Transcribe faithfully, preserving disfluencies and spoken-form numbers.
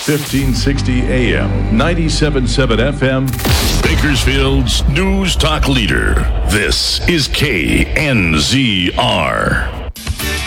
fifteen sixty A M, ninety-seven point seven F M. Bakersfield's News Talk leader. This is K N Z R.